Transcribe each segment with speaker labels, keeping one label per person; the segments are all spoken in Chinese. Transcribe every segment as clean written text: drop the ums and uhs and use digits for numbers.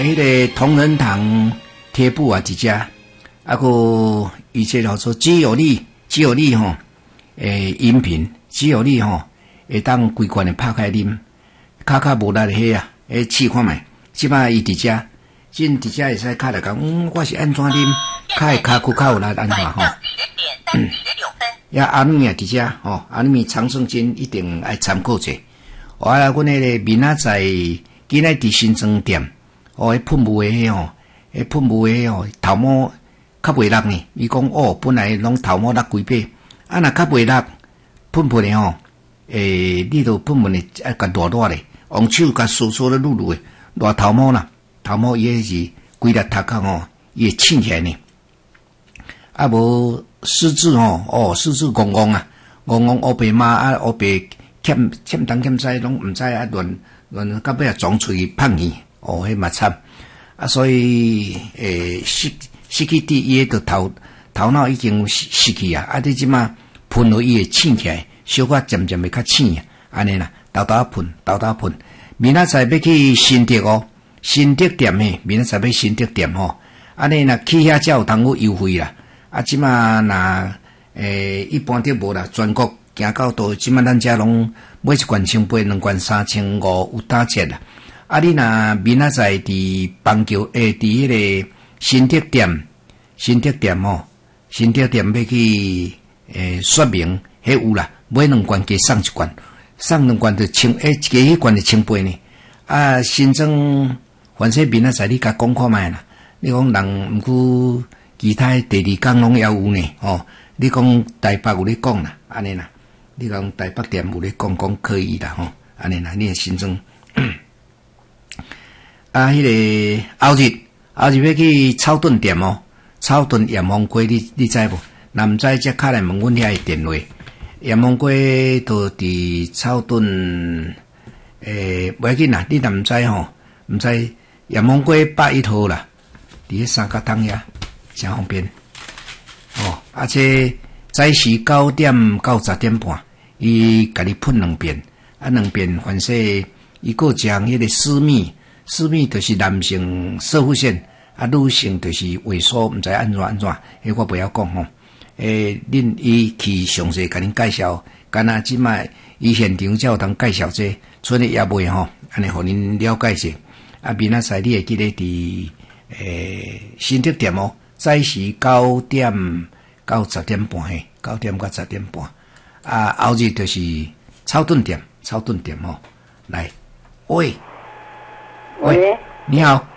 Speaker 1: 迄个同仁堂贴布啊，一只，啊个伊这叫做只有你吼，饮品只有你吼，会当规罐的拍开啉，卡无力的迄啊，试看觅，即摆伊伫遮，真伫遮会使卡来讲，我是安怎啉，卡骨较有力安怎吼。呀，阿米啊，伫遮吼，阿米长胜军一定爱参考者。我来，阮迄个明仔载今仔伫新庄店，迄喷雾的吼，喷雾的吼，头毛较袂落呢。伊讲本来拢头毛落几百，若较袂落，喷的吼，你著喷的甲热咧，用手甲梳咧捋的，热头毛啦，头毛伊迄是规粒头壳吼，伊会醒起来呢。啊无狮子吼，狮子戆戆啊，戆戆乌白马乌白欠东欠西拢毋知啊，乱到尾啊撞出去胖去，迄嘛惨啊！所以失去伊个头脑已经失去啊！你即马喷落伊会醒起来，小可渐渐会较醒啊，安尼啦，豆豆喷。明仔载要去新德新德店嘿，明仔载要新德店吼，安尼若去遐才有通有优惠啦。啊，即马若一般都无啦，全国行到倒，即马咱遮拢买一罐1800、2罐3500有打折啦。啊，你若明仔载伫邦桥伫迄个新德店吼，新德店要去说明，迄有啦，买2罐加送1罐，送2罐就1加迄罐就1800呢。啊，新庄反正明仔载你甲讲看卖啦，你讲人毋过。其他第二工拢也有呢，你讲台北有咧讲啦，安尼啦，你讲台北店有咧讲可以啦，安尼啦，你诶心中啊，迄个后日要去草屯店草屯盐芒粿你知无？若毋知则敲来问阮遐诶电话，盐芒粿都伫草屯，袂要紧啦，你若毋知毋知盐芒粿81号啦，伫迄三角塘遐。真方便而且早时9点到10点半，伊甲你喷2遍，2遍反正伊个将迄个私密就是男性射护腺，女性就是萎缩，毋知安怎，迄我不要讲恁伊去详细甲恁介绍，干那即摆伊现场才有通介绍这，剩的也袂安尼互恁了解者。啊，明仔载你会记得伫新德店早时9点到10点半9点到10点半。啊，后日就是草屯店来，喂，你好，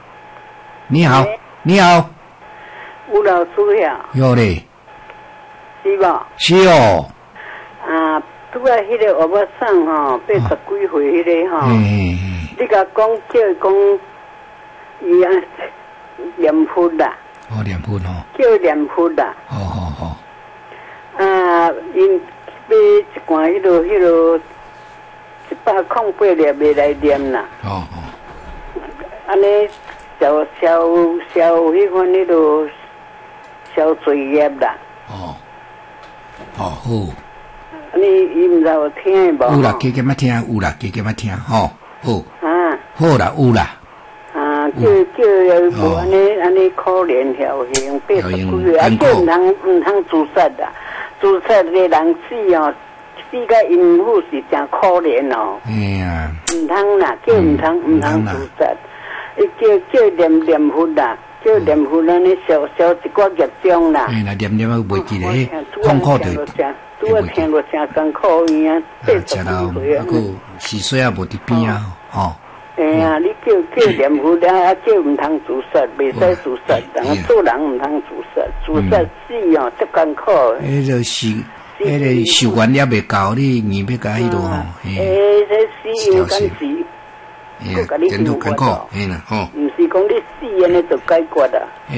Speaker 2: 吴老师呀，
Speaker 1: 有嘞，
Speaker 2: 是吧？
Speaker 1: 是哦。
Speaker 2: 啊，拄啊，迄个我要送80几岁迄个你甲讲叫伊讲伊念佛啦。
Speaker 1: 念佛
Speaker 2: 叫念佛啦。
Speaker 1: 好。
Speaker 2: 啊，因买一罐迄落108粒袂来念啦。安尼消迄款迄落消罪业啦。
Speaker 1: 好。
Speaker 2: 安尼伊毋知有听无？
Speaker 1: 有啦，加减仔听，好。好啦，有啦。
Speaker 2: 叫无安尼可怜侥幸80几岁，叫毋通自杀啦！自杀的人死死甲因母是真可怜毋通啦，叫毋通自杀。伊叫念佛啦，叫念佛安尼消一寡业障啦。
Speaker 1: 念啊，袂记咧，痛苦的。
Speaker 2: 拄啊听落真艰苦伊啊，80几岁啊，
Speaker 1: 死水也无伫边啊，
Speaker 2: 你叫念佛啦，叫毋通自杀，袂使自杀，做人毋通自杀，自杀死足艰苦。
Speaker 1: 迄个寿元也袂够，你硬要甲迄落
Speaker 2: 这死有敢死，
Speaker 1: 真苦，
Speaker 2: 毋是讲你死安尼就解决啦。